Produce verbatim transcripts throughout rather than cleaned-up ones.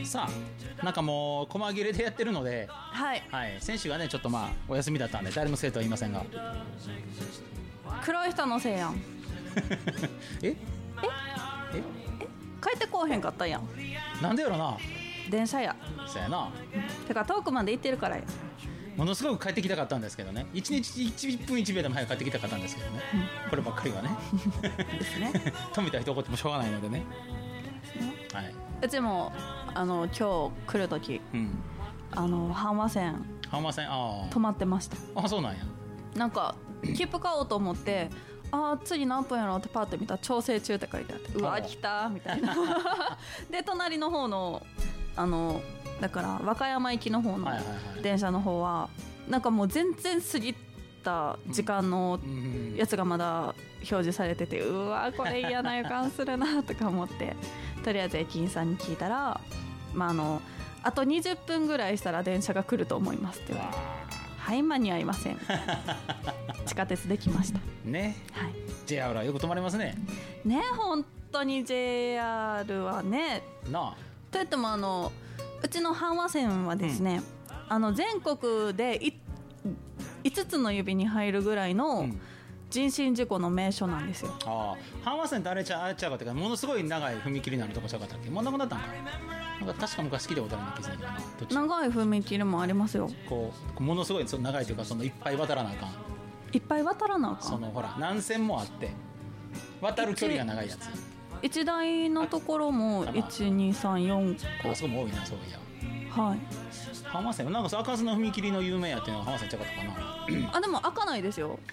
さあなんかもう細切れでやってるので、 はい、 はい、選手がねちょっとまあお休みだったんで誰のせいとは言いませんが黒い人のせいやんえええ帰ってこうへんかったやん。 なんでやろな。 電車や。 そうやな。 てか遠くまで行ってるからや。 ものすごく帰ってきたかったんですけどね。いちにちいっぷんいちびょうでも早く帰ってきたかったんですけどね、うん、こればっかりはねですね富田一言もしょうがないのでね、はい、 うちもあの今日来るとき、うん、あの阪和線阪和線あ止まってました。 あ、そうなんや。 なんか切符買おうと思ってあー次何分やろってパッと見たら調整中って書いてあってうわ来たみたいなで隣の方のあのだから和歌山行きの方の電車の方はなんかもう全然過ぎた時間のやつがまだ表示されてて、うわこれ嫌な予感するなとか思ってとりあえず駅員さんに聞いたら、まあ、あのあとにじゅっぷんぐらいしたら電車が来ると思いますって言われて、はい間に合いません地下鉄できましたね、はい、ジェイアール はよく止まりますね。 ね本当に ジェイアール はねなあといってもあのうちの阪和線はですね、うん、あの全国でいつつの指に入るぐらいの人身事故の名所なんですよ、うん、 ああ阪和線ってあれちゃうあれちゃうかってかものすごい長い踏切になるとこちゃうかったっけ。もうなくなったんかなんか確か昔聞いたことあるんだけどな。 長い踏切もありますよ。 こうものすごい長いというかそのいっぱい渡らなあかんいっぱい渡らなあかんそのほら何線もあって渡る距離が長いやつ一台のところもいちにさんよんこあそこも多いな。そういやはい阪和線なんか開かずの踏切の有名やっていうのは阪和線ちゃうかったかなあでも開かないですよ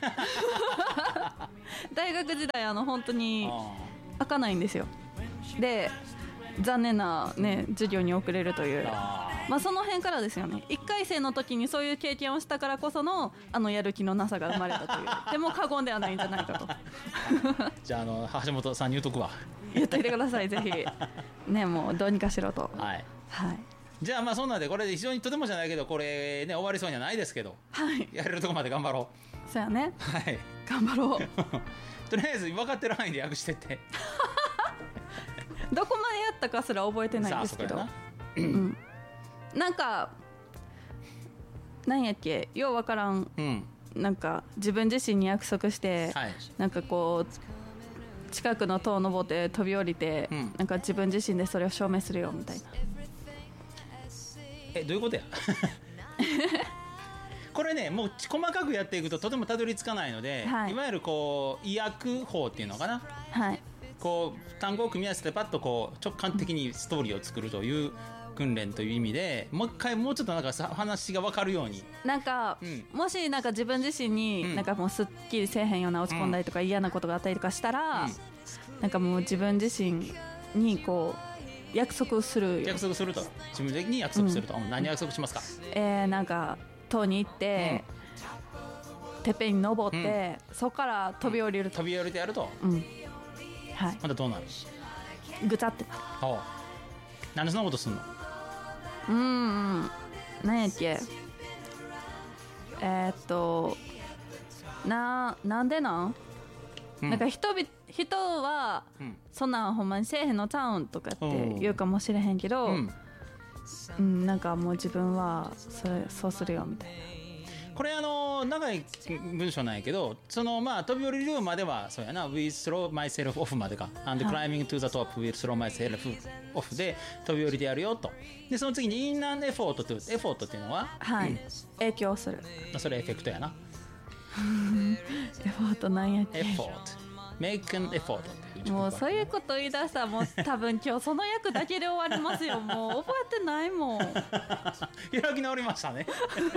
大学時代あの本当に開かないんですよ。で残念な、ね、授業に遅れるというあ、まあ、その辺からですよね。いっかい生の時にそういう経験をしたからこそのあのやる気のなさが生まれたというでも過言ではないんじゃないかとじゃあ、 あの橋本さんに言うとくわ言っといてくださいぜひねもうどうにかしろと、 はいはい、 じゃあまあそんなんでこれ非常にとてもじゃないけどこれね終わりそうにはないですけど、 はい、 やれるとこまで頑張ろう。そうやね、 はい、 頑張ろうとりあえず分かってる範囲で訳してってどこまでやったかすら覚えてないんですけどな、うん、なんか何やっけようわからん、うん、なんか自分自身に約束して、はい、なんかこう近くの塔を登って飛び降りて、うん、なんか自分自身でそれを証明するよみたいな。 えどういうことやこれねもう細かくやっていくととてもたどり着かないので、はい、いわゆるこう意訳法っていうのかな、はい、こう単語を組み合わせてパッとこう直感的にストーリーを作るという訓練という意味でもう一回もうちょっとなんか話が分かるようになんか、うん、もしなんか自分自身になんかもうすっきりせえへんような落ち込んだりとか嫌なことがあったりとかしたら、うん、なんかもう自分自身にこう約束する約束すると自分的に約束すると、うん、何約束しますか。えー、なんか塔に行って、うん、てっぺんに登って、うん、そこから飛び降りると、うん、飛び降りてやると、うん、はい、またどうなるぐちゃってなる。なんでそんなことすんの。うーん何やっけえー、っとななんでなん、うん、なんか人々人は、うん、そんなんほんまにせえへんのちゃうんとかって言うかもしれへんけど、うんうん、なんかもう自分はそれそうするよみたいな。これあの長い文章なんやけどそのまあ飛び降りるまではそうやな We throw myself off までか And climbing to the top We throw myself off で飛び降りてやるよと。でその次に In an effort to effort っていうのは、はい、うん、影響する。それエフェクトやなエフォートなんやっけ。エフォート Make an effort ってもうそういうこと言い出したらもう多分今日その役だけで終わりますよ。もう覚えてないもん開き直りましたね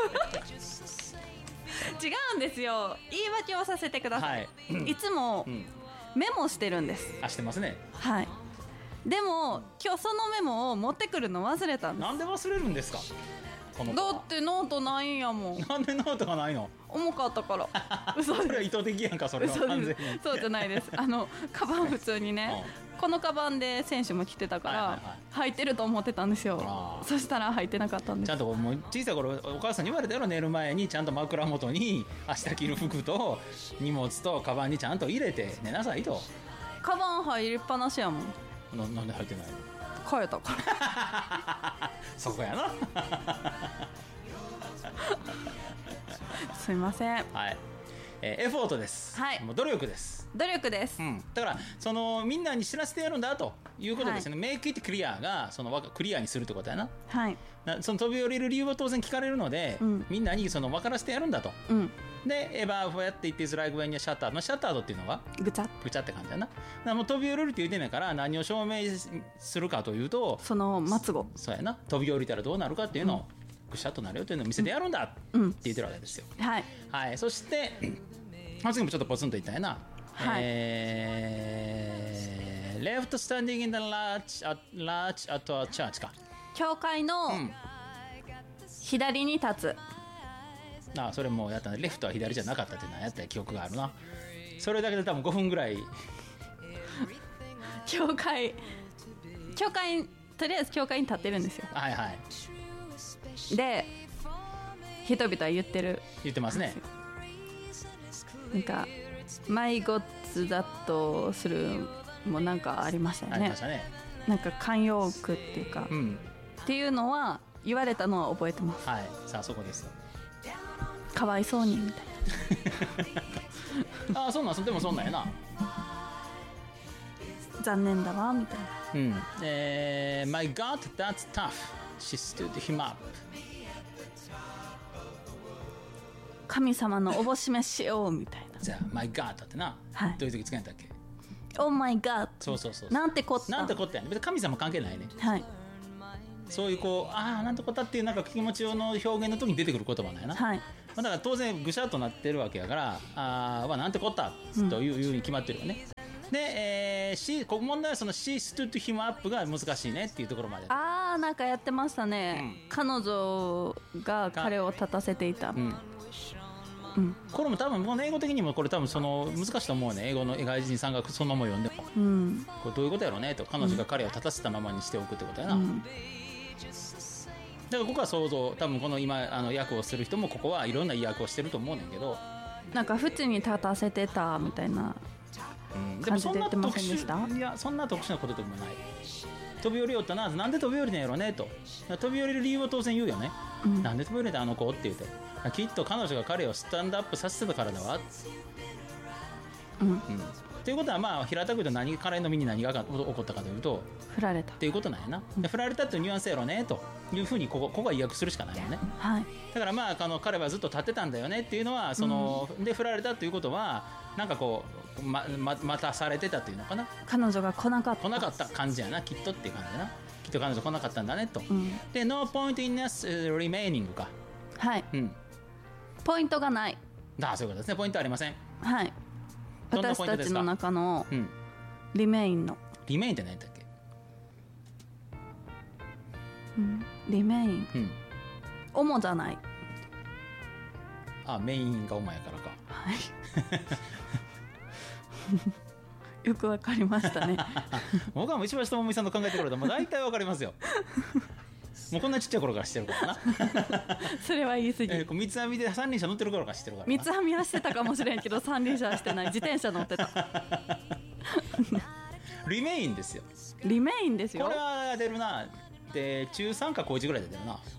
違うんですよ。言い訳をさせてください、はい、いつもメモしてるんです、うん、あしてますね。はい。でも今日そのメモを持ってくるの忘れたんです。なんで忘れるんですか。このだってノートないんやもん。なんでノートがないの。重かったから嘘です。それは意図的やんか。それは完全にそうじゃないですあのカバン普通にね、うん、このカバンで選手も着てたから、はいはいはい、入ってると思ってたんですよ。そしたら入ってなかったんです。ちゃんともう小さい頃お母さんに言われたよ。寝る前にちゃんと枕元に明日着る服と荷物とカバンにちゃんと入れて寝なさいと。カバン入りっぱなしやもん。 な, なんで入ってないの。 変えたからそこやなすいません。 はい、えー、エフォートです、 はい、 もう努力です。 努力です、 うん、だからそのみんなに知らせてやるんだということですね、はい、メイクイットクリアがそのクリアにするってことやな。 はい、 その飛び降りる理由は当然聞かれるので、うん、みんなにその分からせてやるんだと、うん、でエバーフォーやっていってイズライクウェンやシャッターのシャッタードっていうのはぐちゃぐちゃって感じだな。だからもう飛び降りるって言うてんねんから何を証明するかというとその末語そうやな飛び降りたらどうなるかっていうのを、うん、ぐしゃっとなるよというのを見せてやるんだって言ってるわけですよ、 うん、はい、 はい、そして次もちょっとポツンと言ったんやな、はい、えー、left standing in the large, large at a church か教会の左に立つ、 うん、ああそれもうやったね。レフトは左じゃなかったっていうのはやった記憶があるな。それだけで多分ごふんぐらい教会教会とりあえず教会に立ってるんですよ。 はいはい。 で人々は言ってる言ってますね。 なんかマイゴッツだとするもなんかありましたよね。 ありましたね。 なんか慣用句っていうか、うん、っていうのは言われたのは覚えてます。 はい、さあそこですよ。 かわいそうにみたいなああそうなんでもそんなんやな。 残念だわみたいな。 うん。えー、My God, that's tough. She stood him up. 神様のおぼしめしようみたいな。 じゃあ My God ってな、はい、どういう時使うんだっけ。 Oh my God。 そうそうそう。 なんてこった。 なんてこったやね。別に神様関係ないね。 はい。 そういうこうああなんてこったっていうなんか気持ちの表現の時に出てくる言葉なんやな。 はい。 まあ、だから当然ぐしゃっとなってるわけやからああなんてこったという、うん、いうに決まってるよね。で、えー、ここ問題はその She stood him up が難しいねっていうところまで。 ああなんかやってましたね、うん、彼女が彼を立たせていた、うんうん、これも多分もう英語的にもこれ多分その難しいと思うね。英語の外人さんがそのまま読んでも、うん、これどういうことやろうねと彼女が彼を立たせたままにしておくってことやな、うん、だからここは想像多分この今あの訳をする人もここはいろんな訳をしてると思うねんけどなんか縁に立たせてたみたいな感じで言ってませんでした？ うん、いやそんな特殊なことでもない。飛び降りよったななんで飛び降りたんやろねと飛び降りる理由を当然言うよね、うん、なんで飛び降りたあの子って言うてきっと彼女が彼をスタンドアップさせてたからだわ、うんうん、っていうことはまあ平たく言うと何彼の身に何が起こったかというと振られたっていうことなんやな、うん、振られたっていうニュアンスやろねというふうにここここは意訳するしかないよね、 はい、 だからまああの彼はずっと立ってたんだよねっていうのはその、うん、で振られたということはなんかこう ま, ま, 待たされてたっていうのかな彼女が来なかった来なかった感じやなきっとっていう感じやなきっと彼女来なかったんだねと、うん、で No point in us remaining かはい、うん、ポイントがないだそういうことですねポイントありませんはい私たちの中のリメインの、うん、 リメインって何だっけ、 うん、リメイン、うん、主じゃないあメインが主やからかはいよくわかりましたね僕はもう石橋智美さんの考えてくれたらもう大体わかりますよもうこんなちっちゃい頃から知ってるからなそれは言い過ぎ、 えー、三つ編みで三輪車乗ってる頃から知ってるからな三つ編みはしてたかもしれんけど三輪車はしてない自転車乗ってたリメインですよリメインですよこれは出るなで中さんか高いちぐらいで出るな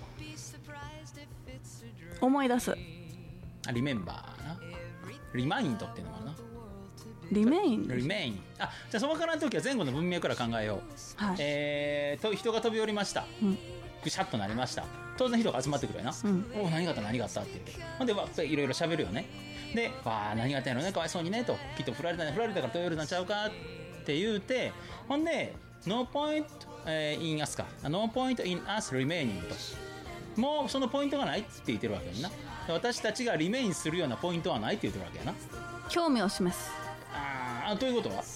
思い出すあリメンバーなリマインドっていうのもあるなリメインリメインあじゃあそのからの時は前後の文脈から考えよう、はいえー、と人が飛び降りました、うん、ぐしゃっとなりました当然人が集まってくるよな、うん、お何があった何があったって言ってほんでわいろいろ喋るよねでわあ何があったんやろねかわいそうにねときっと振られたね振られたから飛び降りたんちゃうかって言うてほんで No point、えー、in us か No point in us remaining ともうそのポイントがないって言ってるわけやな私たちがリメインするようなポイントはないって言ってるわけやな興味を示すああということは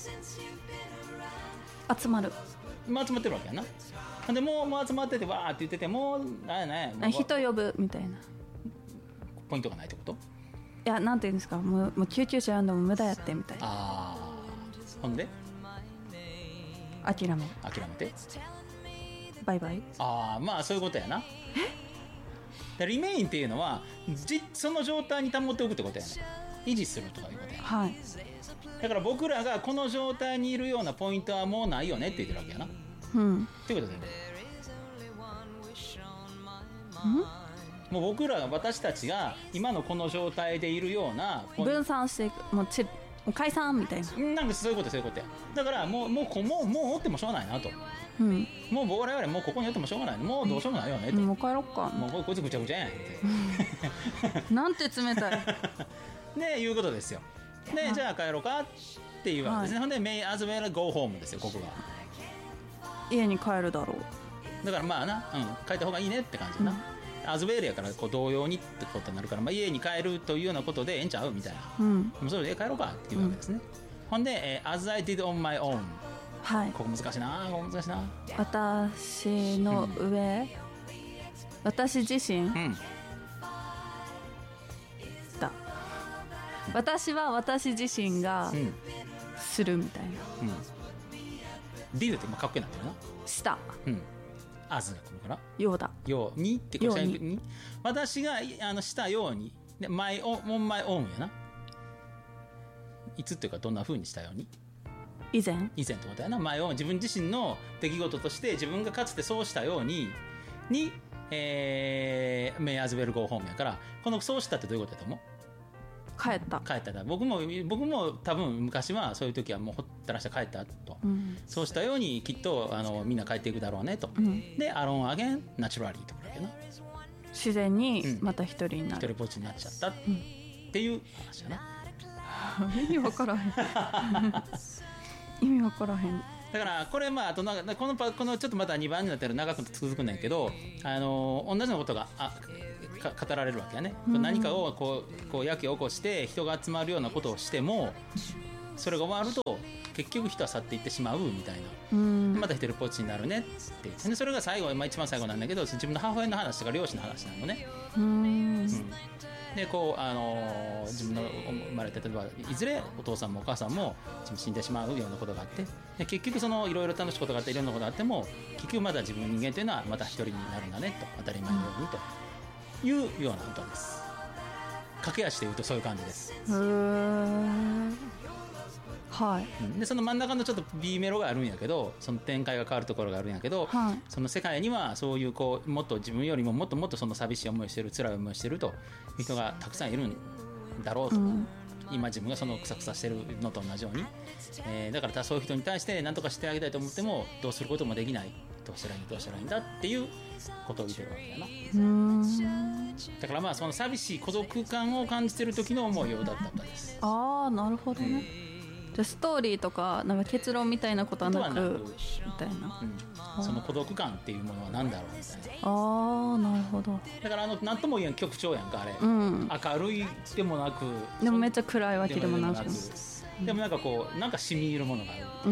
集まるまあ集まってるわけやなでもうもう集まっててわーって言っててもうなんやね人呼ぶみたいなポイントがないってこといやなんていうんですかもう、もう救急車呼んでも無駄やってみたいなあほんで諦める諦めてバイバイああまあそういうことやなえリメインっていうのはじその状態に保っておくってことやね維持するとかいうことやねはいだから僕らがこの状態にいるようなポイントはもうないよねって言ってるわけやなうん、 っていうことで、うんもう僕ら私たちが今のこの状態でいるような分散していくもうちもう解散みたいななんかそういうことそういうことやだからもうもうこもうもうおってもしょうがないなと、うん、もう我々もうここにおってもしょうがないもうどうしようもないよねと、 うん、もう帰ろっかもうこいつぐちゃぐちゃやんってなんて冷たいねいうことですよで、はい、じゃあ帰ろうかっていうわけですね、はい、ほんで May as well go home ですよここが家に帰るだろうだからまあな、うん、帰った方がいいねって感じだな、うんアズウェールやからこう同様にってことになるから、まあ、家に帰るというようなことでええんちゃうみたいな、うん、もうそれで帰ろうかっていうわけですね、うん、ほんで、えー、As I did on my own、はい、ここ難しいなここ難しいな私の上、うん、私自身、うん、だ私は私自身がするみたいな、 うん、did って今かっこいいなってるなした、うんアズが来るからようだようにってこうに私があのしたようにでマイオンマイオンやないつっていうかどんな風にしたように以前以前ってことやなマイオン自分自身の出来事として自分がかつてそうしたようににえー、メイアズウェルゴーホームやからこのそうしたってどういうことやと思う帰った帰った僕も僕も多分昔はそういう時はもうほったらして帰ったと、うん、そうしたようにきっとあのみんな帰っていくだろうねと、うん、でアロンアゲンナチュラリーとかだけど自然にまた一人になる、 うん、一人ぼっちになっちゃったっていう話やな、 意味わからへん意味わからへんだからこれまああとなんかこのこのちょっとまたにばんになったら長く続くんだけどあの同じようなことがあ語られるわけやね、うん、何かをこうこう焼き起こして人が集まるようなことをしてもそれが終わると結局人は去っていってしまうみたいな、うん、また一人ぽっちになるねってでそれが最後、まあ、一番最後なんだけど自分の母親の話とか両親の話なのね、うんうんでこう、あのー、自分の生まれて例えばいずれお父さんもお母さんも死んでしまうようなことがあってで結局そのいろいろ楽しいことがあっていろんなことがあっても結局まだ自分の人間というのはまた一人になるんだねと当たり前のようにというような歌です。駆け足で言うとそういう感じです。へーはい、 でその真ん中のちょっと B メロがあるんやけどその展開が変わるところがあるんやけど、はい、その世界にはそういうこうもっと自分よりももっともっとその寂しい思いをしてる辛い思いをしてるという人がたくさんいるんだろうと、うん、今自分がそのクサクサしてるのと同じように、えー、だからそういう人に対して何とかしてあげたいと思ってもどうすることもできないどうしたらいいどうしたらいいんだっていうことを言ってるわけだな。うーんだからまあその寂しい孤独感を感じてる時の思いを歌った歌です。 ああなるほどね、じゃストーリーとかなんか結論みたいなことはなくみたいな、 うん、その孤独感っていうものは何だろうみたいな。 ああなるほど。 だからあの何とも言えん曲調やんかあれ、うん、明るいでもなくでもめっちゃ暗いわけでもなくでもなんかこうなんか染み入るものがある、うん、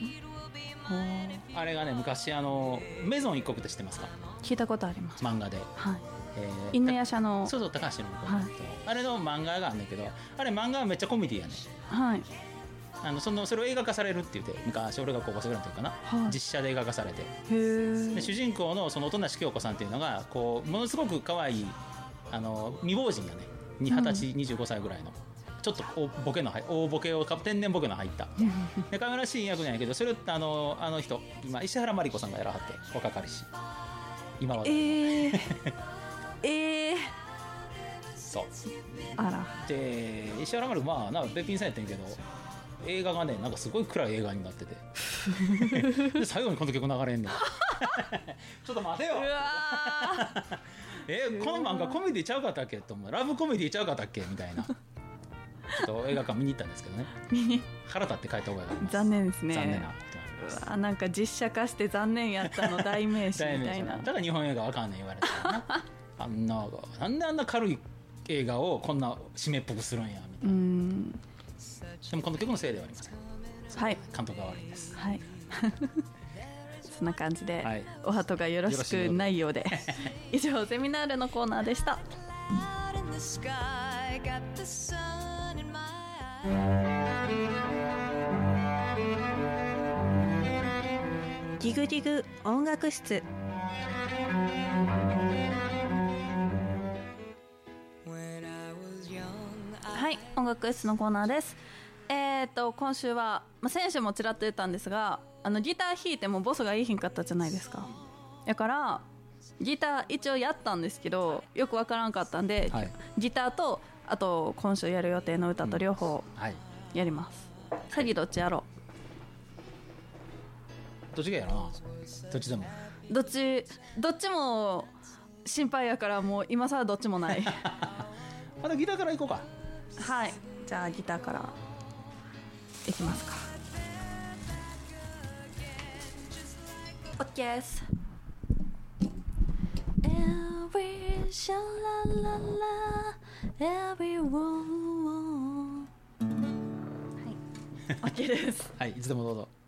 あれがね昔あのメゾン一国って知ってますか？ 聞いたことあります漫画で、はいえー、犬夜叉のそうそう高橋の子、はい、あれの漫画があるんだけどあれ漫画はめっちゃコメディやね、はいあのそのそれを映画化されるって言って昔俺が高校生ぐらいの時かな、はい、実写で映画化されてで主人公のその音無京子さんっていうのがこうものすごく可愛いあの未亡人がね二十歳にじゅうごさいぐらいのちょっと大ボケの大ボケを天然ボケの入ったで可愛らしい役なんやけどそれをあのあの人今石原まり子さんがやらはって若かりし今はえー、えー、 そうあらで石原まり子まあなんかべっぴんさんやったんやけど映画がねなんかすごい暗い映画になっててで最後にこの曲流れんねんちょっと待てよえこの漫画コメディちゃうかったっけと思うラブコメディちゃうかったっけみたいなちょっと映画館見に行ったんですけどね腹立って帰った方がいい残念ですね残念なうわなんか実写化して残念やったの代名詞みたいなだから日本映画わかんない言われてるなあんななんであんな軽い映画をこんな締めっぽくするんやみたいなうんでもこの曲のせいではありません。はい。監督が悪いです。はい。 そんな感じで、はい、お鳩がよろしくないようで以上セミナールのコーナーでした。 ディグディグ音楽室。 はい、音楽室のコーナーです。えーと今週は、まあ、先週もちらっと言ったんですがあのギター弾いてもボスがいいひんかったじゃないですか。だからギター一応やったんですけどよくわからんかったんで、はい、ギターとあと今週やる予定の歌と両方やります、うんはい、次どっちやろう。どっちがやろな。どっちでもどっちどっちも心配やからもう今さらどっちもないまたギターからいこうか。 はい、じゃあギターからいきますか。 OK です。 Every sha-la-la-la everyone はい OK ですはい、いつでもどうぞ。